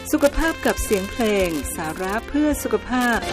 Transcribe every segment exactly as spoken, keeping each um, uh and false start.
สุขภาพกับเสียงเพลงสาระเพื่อสุขภาพ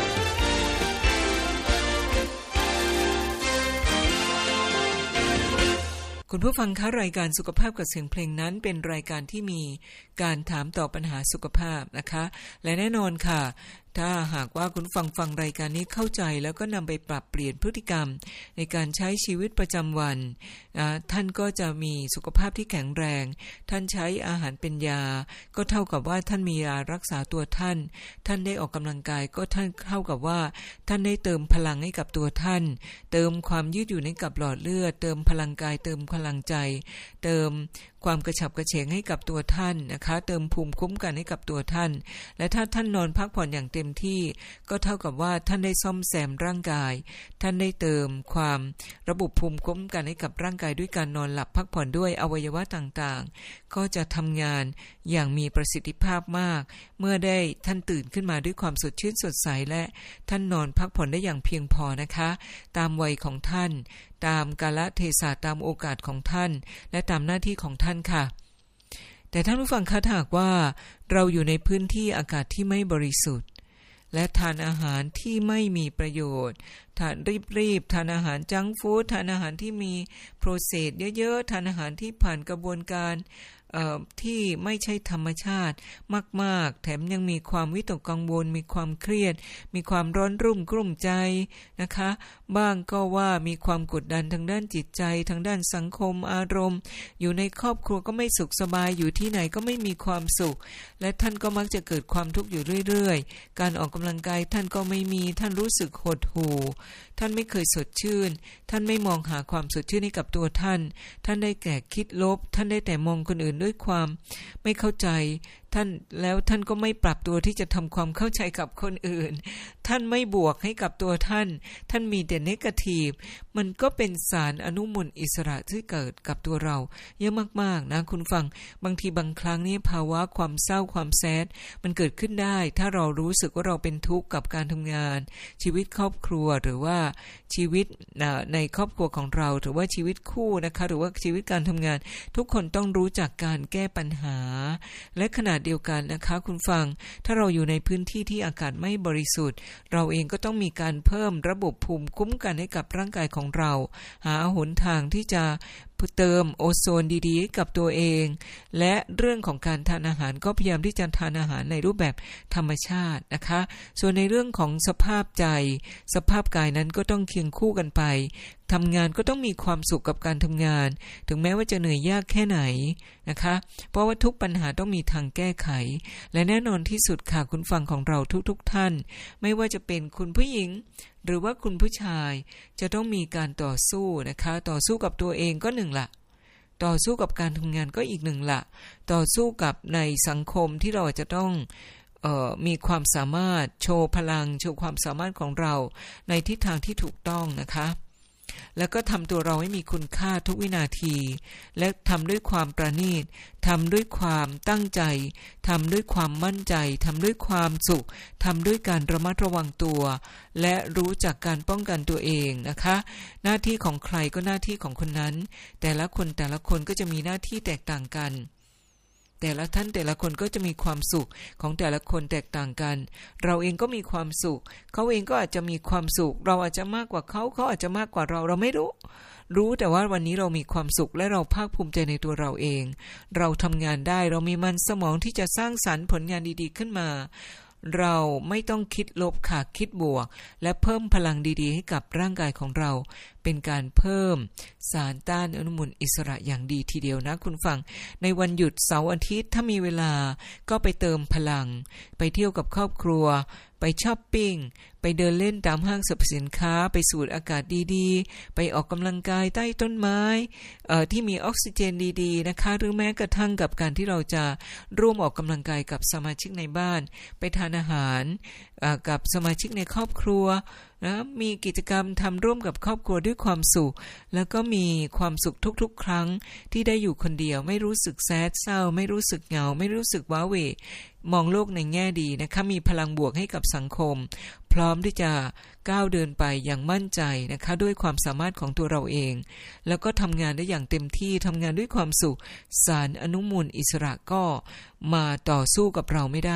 คุณผู้ฟังคะรายการสุขภาพกับเสียงเพลงนั้นเป็นรายการที่มีการถามตอบปัญหาสุขภาพนะคะและแน่นอนค่ะถ้าหากว่าคุณฟังฟังรายการนี้เข้าใจแล้วก็นำไปปรับเปลี่ยนพฤติกรรมในการใช้ชีวิตประจำวันท่านก็จะมีสุขภาพที่แข็งแรงท่านใช้อาหารเป็นยาก็เท่ากับว่าท่านมียารักษาตัวท่านท่านได้ออกกำลังกายก็ท่านเท่ากับว่าท่านได้เติมพลังให้กับตัวท่านเติมความยืดหยุ่นให้กับหลอดเลือดเติมพลังกายเติมพลังใจเติมความกระฉับกระเฉงให้กับตัวท่านนะคะเติมภูมิคุ้มกันให้กับตัวท่านและถ้าท่านนอนพักผ่อนอย่างเต็มที่ก็เท่ากับว่าท่านได้ซ่อมแซมร่างกายท่านได้เติมความระบบภูมิคุ้มกันให้กับร่างกายด้วยการนอนหลับพักผ่อนด้วยอวัยวะต่างๆก็จะทำงานอย่างมีประสิทธิภาพมากเมื่อได้ท่านตื่นขึ้นมาด้วยความสดชื่นสดใสและท่านนอนพักผ่อนได้อย่างเพียงพอนะคะตามวัยของท่านตามกาลเทศะตามโอกาสของท่านและตามหน้าที่ของท่านค่ะแต่ท่านผู้ฟังคะหากว่าเราอยู่ในพื้นที่อากาศที่ไม่บริสุทธิ์และทานอาหารที่ไม่มีประโยชน์ทานรีบๆทานอาหารจังก์ฟู้ดทานอาหารที่มีโปรเซสเยอะๆทานอาหารที่ผ่านกระบวนการที่ไม่ใช่ธรรมชาติมากๆแถมยังมีความวิตกกังวลมีความเครียดมีความร้อนรุ่มกลุ้มใจนะคะบ้างก็ว่ามีความกดดันทางด้านจิตใจทางด้านสังคมอารมณ์อยู่ในครอบครัวก็ไม่สุขสบายอยู่ที่ไหนก็ไม่มีความสุขและท่านก็มักจะเกิดความทุกข์อยู่เรื่อยๆการออกกำลังกายท่านก็ไม่มีท่านรู้สึกหดหู่ท่านไม่เคยสดชื่นท่านไม่มองหาความสดชื่นให้กับตัวท่านท่านได้แก่คิดลบท่านได้แต่มองคนอื่นด้วยความไม่เข้าใจท่านแล้วท่านก็ไม่ปรับตัวที่จะทำความเข้าใจกับคนอื่นท่านไม่บวกให้กับตัวท่านท่านมีแต่เนกาทีฟมันก็เป็นสารอนุมูลอิสระที่เกิดกับตัวเราเยอะมากๆนะคุณฟังบางทีบางครั้งนี่ภาวะความเศร้าความแซดมันเกิดขึ้นได้ถ้าเรารู้สึกว่าเราเป็นทุกข์กับการทำงานชีวิตครอบครัวหรือว่าชีวิตในครอบครัวของเราหรือว่าชีวิตคู่นะคะหรือว่าชีวิตการทำงานทุกคนต้องรู้จักการแก้ปัญหาและขณะเดียวกันนะคะคุณฟังถ้าเราอยู่ในพื้นที่ที่อากาศไม่บริสุทธิ์เราเองก็ต้องมีการเพิ่มระบบภูมิคุ้มกันให้กับร่างกายของเราหาหนทางที่จะเติมโอโซนดีๆให้กับตัวเองและเรื่องของการทานอาหารก็พยายามที่จะทานอาหารในรูปแบบธรรมชาตินะคะส่วนในเรื่องของสภาพใจสภาพกายนั้นก็ต้องเคียงคู่กันไปทำงานก็ต้องมีความสุขกับการทำงานถึงแม้ว่าจะเหนื่อยยากแค่ไหนนะคะเพราะว่าทุกปัญหาต้องมีทางแก้ไขและแน่นอนที่สุดค่ะคุณฟังของเราทุกๆท่านไม่ว่าจะเป็นคุณผู้หญิงหรือว่าคุณผู้ชายจะต้องมีการต่อสู้นะคะต่อสู้กับตัวเองก็หนึ่งละต่อสู้กับการทำงานก็อีกหนึ่งละต่อสู้กับในสังคมที่เราจะต้องเอ่อมีความสามารถโชว์พลังโชว์ความสามารถของเราในทิศทางที่ถูกต้องนะคะแล้วก็ทำตัวเราให้มีคุณค่าทุกวินาทีและทำด้วยความประณีตทำด้วยความตั้งใจทำด้วยความมั่นใจทำด้วยความสุขทำด้วยการระมัดระวังตัวและรู้จักการป้องกันตัวเองนะคะหน้าที่ของใครก็หน้าที่ของคนนั้นแต่ละคนแต่ละคนก็จะมีหน้าที่แตกต่างกันแต่ละท่านแต่ละคนก็จะมีความสุขของแต่ละคนแตกต่างกันเราเองก็มีความสุขเขาเองก็อาจจะมีความสุขเราอาจจะมากกว่าเขาเขาอาจจะมากกว่าเราเราไม่รู้รู้แต่ว่าวันนี้เรามีความสุขและเราภาคภูมิใจในตัวเราเองเราทำงานได้เรามีมันสมองที่จะสร้างสรรค์ผลงานดีๆขึ้นมาเราไม่ต้องคิดลบค่ะคิดบวกและเพิ่มพลังดีๆให้กับร่างกายของเราเป็นการเพิ่มสารต้านอนุมูลอิสระอย่างดีทีเดียวนะคุณฟังในวันหยุดเสาร์อาทิตย์ถ้ามีเวลาก็ไปเติมพลังไปเที่ยวกับครอบครัวไปช้อปปิ้งไปเดินเล่นตามห้างสรรพสินค้าไปสูดอากาศดีๆไปออกกำลังกายใต้ต้นไม้เอ่อที่มีออกซิเจนดีๆนะคะหรือแม้กระทั่งกับการที่เราจะร่วมออกกำลังกายกับสมาชิกในบ้านไปทานอาหารกับสมาชิกในครอบครัวนะมีกิจกรรมทำร่วมกับครอบครัวด้วยความสุขแล้วก็มีความสุขทุกๆครั้งที่ได้อยู่คนเดียวไม่รู้สึกแซดเศร้าไม่รู้สึกเหงาไม่รู้สึกว้าเหวมองโลกในแง่ดีนะคะมีพลังบวกให้กับสังคมพร้อมที่จะก้าวเดินไปอย่างมั่นใจนะคะด้วยความสามารถของตัวเราเองแล้วก็ทำงานได้อย่างเต็มที่ทำงานด้วยความสุขสารอนุมูลอิสระก็มาต่อสู้กับเราไม่ได้